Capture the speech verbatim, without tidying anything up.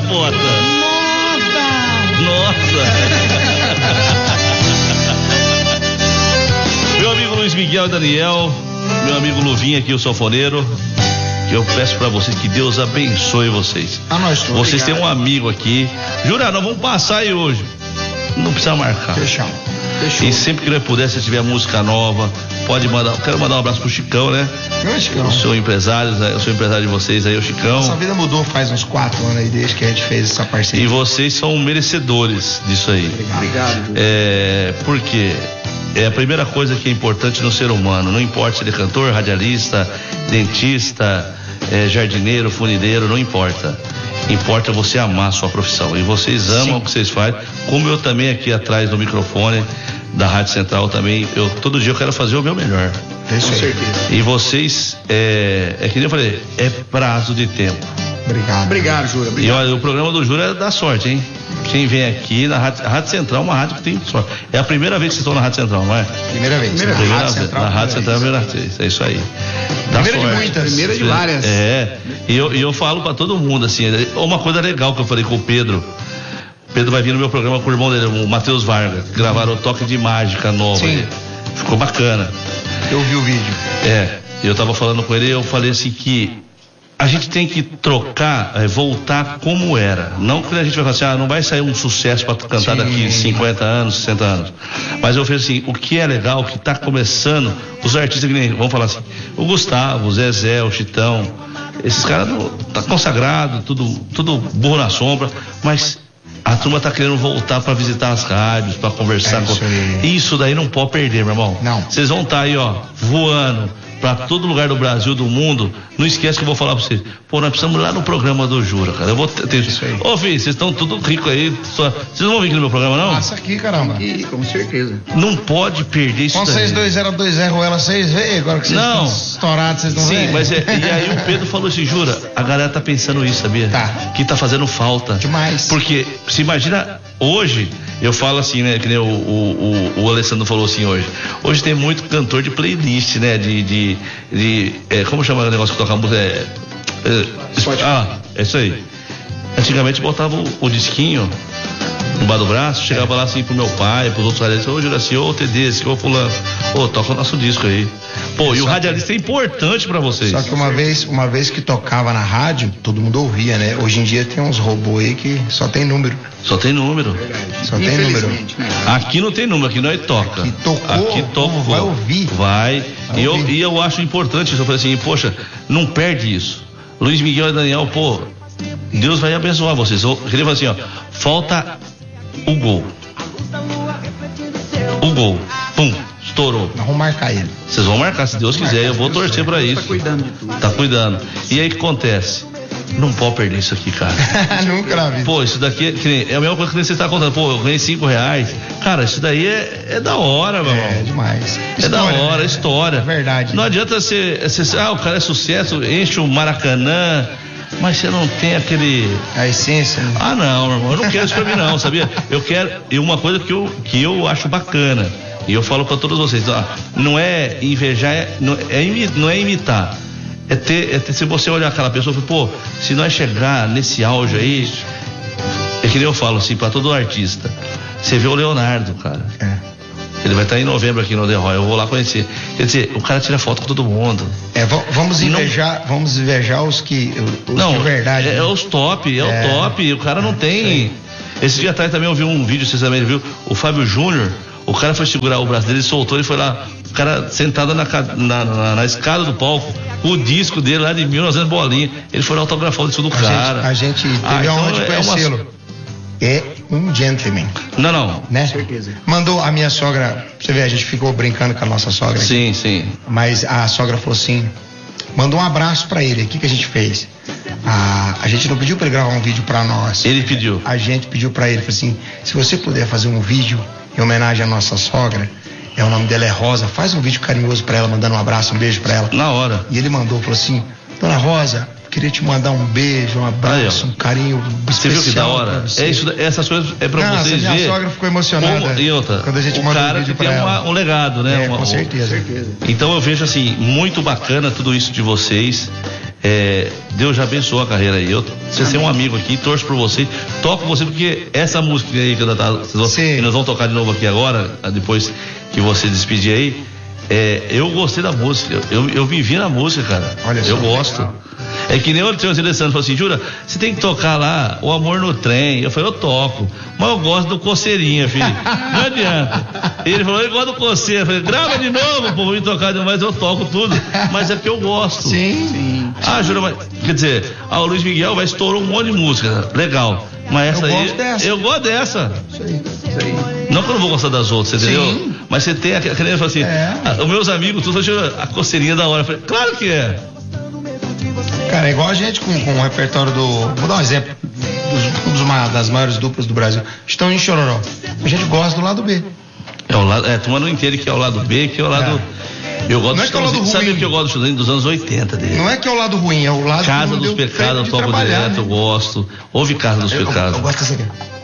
capota. Nossa! Nossa! Meu amigo Luiz Miguel e Daniel, meu amigo Luvinha aqui, o sanfoneiro, que eu peço pra vocês que Deus abençoe vocês. A nós todos. Vocês têm um amigo aqui. Jura, nós vamos passar aí hoje. Não precisa marcar. Fechamos. Fechou. E sempre que nós puder, se tiver música nova, pode mandar. Quero mandar um abraço pro Chicão, né? Meu Chicão. O seu empresário, eu sou empresário de vocês aí, o Chicão. Nossa vida mudou faz uns quatro anos aí, desde que a gente fez essa parceria. E vocês são merecedores disso aí. Obrigado. Obrigado. É, porque é a primeira coisa que é importante no ser humano. Não importa se ele é cantor, radialista, dentista, é, jardineiro, funileiro, não importa. Importa você amar a sua profissão. E vocês amam Sim. o que vocês fazem. Como eu também aqui atrás do microfone da Rádio Central também, eu todo dia eu quero fazer o meu melhor. Com certeza. E vocês, é, é que nem eu falei, é prazo de tempo. Obrigado. Obrigado, Jura. Obrigado. E olha, o programa do Jura é da sorte, hein? Quem vem aqui na Rádio, a Rádio Central é uma rádio que tem sorte. É a primeira vez que vocês estão na Rádio Central, não é? Primeira vez. Primeira, primeira vez. Rádio Central, na Rádio Central é a primeira vez. É isso aí. Dá primeira sorte. de muitas. Primeira de várias. É. E eu, e eu falo pra todo mundo, assim, uma coisa legal que eu falei com o Pedro. O Pedro vai vir no meu programa com o irmão dele, o Matheus Vargas. Gravaram o Toque de Mágica nova. Sim. Ficou bacana. Eu vi o vídeo. É. Eu tava falando com ele e eu falei assim que a gente tem que trocar, é, voltar como era. Não que a gente vai falar assim, ah, não vai sair um sucesso para cantar Sim. daqui cinquenta anos, sessenta anos. Mas eu vejo assim, o que é legal, o que tá começando, os artistas que nem, vamos falar assim, o Gustavo, o Zezé, o Chitão, esses caras tá consagrado, tudo, tudo burro na sombra, mas a turma tá querendo voltar para visitar as rádios, para conversar é isso com... aí. Isso daí não pode perder, meu irmão. Não. Vocês vão estar tá aí, ó, voando pra todo lugar do Brasil, do mundo. Não esquece que eu vou falar pra vocês. Pô, nós precisamos ir lá no programa do Jura, cara. Eu vou ter isso aí. Ô, filho, vocês estão tudo rico aí. Só... Vocês não vão vir aqui no meu programa, não? Passa aqui, caramba. Aqui, com certeza. Não pode perder isso. Com daí. vocês dois zero dois zero ela seis veio, agora que vocês não. estão estourados, vocês não Sim, veem. mas é, e aí o Pedro falou assim, Jura, a galera tá pensando isso, sabia? Tá. Que tá fazendo falta. Demais. Porque, se imagina, hoje, eu falo assim, né, que nem o, o, o, o Alessandro falou assim hoje. Hoje tem muito cantor de playlist, né, de, de, de é, como chama o negócio que toca a música? É, é, ah, é isso aí. Antigamente botava o, o disquinho embaixo do braço, chegava é. lá assim pro meu pai, pros outros radialistas, ô Juraci, ô T D, ô fulano, ô, toca o nosso disco aí. Pô, e só o radialista que, é importante pra vocês. Só que uma vez, uma vez que tocava na rádio, todo mundo ouvia, né? Hoje em dia tem uns robôs aí que só tem número. Só tem número. Verdade. Só tem número. Né? Aqui não tem número, aqui nós toca. Aqui tocou, aqui tocou. Vai ouvir. Vai. vai e, ouvir. Eu, e eu acho importante isso. Eu falei assim, poxa, não perde isso. Luiz Miguel e Daniel, pô, Deus vai abençoar vocês. Eu queria falar assim, ó, falta o gol. O gol. Pum, estourou. Nós vamos marcar ele. Vocês vão marcar, se Deus quiser, eu vou torcer pra isso. Tá cuidando de tudo. Tá cuidando. E aí o que acontece? Não pode perder isso aqui, cara. Nunca na vida. Pô, isso daqui é, que nem, é a mesma coisa que você tá contando. Pô, eu ganhei cinco reais. Cara, isso daí é, é da hora, meu irmão. É demais. É da hora, né? História. É verdade. Não adianta você, você. Ah, o cara é sucesso, enche o Maracanã. Mas você não tem aquele... A essência, né? Ah, não, meu irmão, eu não quero isso pra mim, não, sabia? Eu quero... E uma coisa que eu, que eu acho bacana, e eu falo pra todos vocês, ó, não é invejar, é, não, é, não é imitar. É ter, é ter... Se você olhar aquela pessoa e falar, pô, se nós chegar nesse auge aí... É que nem eu falo assim, pra todo artista. Você vê o Leonardo, cara. É. Ele vai estar em novembro aqui no The Roy, eu vou lá conhecer. Quer dizer, o cara tira foto com todo mundo. É, vamos invejar, não, vamos invejar os que, os não, de verdade. É, né? é os top, é, é o top. O cara não tem. É. Esse dia atrás também eu vi um vídeo, vocês também viu? O Fábio Júnior, o cara foi segurar o braço dele, ele soltou, ele foi lá, o cara sentado na, na, na, na escada do palco, o disco dele lá de mil e novecentos bolinha. Ele foi lá autografar o disco do a cara. Gente, a gente teve ah, então aonde conhecê-lo. É, uma... É um gentleman. Não, não. Né? Com certeza. Mandou a minha sogra, você vê, a gente ficou brincando com a nossa sogra aqui. Sim, sim. Mas a sogra falou assim, mandou um abraço pra ele. O que que a gente fez? A, a gente não pediu pra ele gravar um vídeo pra nós. Ele pediu. A gente pediu pra ele, falou assim, se você puder fazer um vídeo em homenagem à nossa sogra, é, o nome dela é Rosa, faz um vídeo carinhoso pra ela, mandando um abraço, um beijo pra ela. Na hora. E ele mandou, falou assim, Dona Rosa, queria te mandar um beijo, um abraço, um carinho especial. Você viu que da hora? É isso, essas coisas é pra Não, vocês verem. Minha sogra ficou emocionada. Como, e outra, quando a gente o manda cara um vídeo que pra tem ela. Uma, um legado, né? É, uma, com certeza. certeza. Então eu vejo assim, muito bacana tudo isso de vocês. É, Deus já abençoou a carreira aí. Eu, você é um amigo aqui, torço por você, toco você, porque essa música aí que, tá, que nós vamos tocar de novo aqui agora, depois que você despedir aí, é, eu gostei da música, eu, eu vivi na música, cara. Olha, eu gosto. Legal. É que nem o Senhor Alessandro falou assim, Jura, você tem que tocar lá O Amor no Trem. Eu falei, eu toco, mas eu gosto do Coceirinha, filho. Não adianta. Ele falou, eu gosto do Coceira. Eu falei, grava de novo, pô, vou tocar demais, eu toco tudo. Mas é porque eu gosto. Sim, sim. Ah, Jura, mas, quer dizer, ah, o Luiz Miguel vai estourou um monte de música, legal. Mas essa eu aí, gosto dessa. eu gosto dessa. Isso aí, isso aí. Não que eu não vou gostar das outras, entendeu? Sim. Mas você tem aquele, aquele assim, é. ah, os meus amigos, tudo, a Coceirinha da hora. Eu falei, claro que é. Cara, é igual a gente com, com o repertório do. Vou dar um exemplo. Dos, dos, uma das maiores duplas do Brasil. Estão em Chororó. A gente gosta do lado B. É o lado. É, tu não entende que é o lado B, que é o lado. É. Eu gosto não é que é o lado ruim. Sabe o que eu gosto do Chororó dos anos oitenta dele? Não é que é o lado ruim, é o lado Casa dos Pecados, eu toco direto, eu gosto. Ouve Casa dos eu, Pecados. Eu, eu gosto dessa aqui.